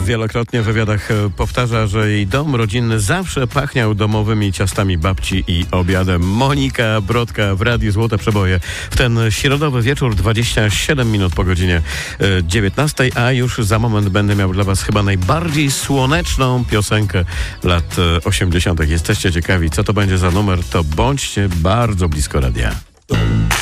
Wielokrotnie w wywiadach powtarza, że jej dom rodzinny zawsze pachniał domowymi ciastami babci i obiadem. Monika Brodka w Radiu Złote Przeboje. W ten środowy wieczór, 27 minut po godzinie 19, a już za moment będę miał dla was chyba najbardziej słoneczną piosenkę lat 80. Jesteście ciekawi, co to będzie za numer, to bądźcie bardzo blisko radia.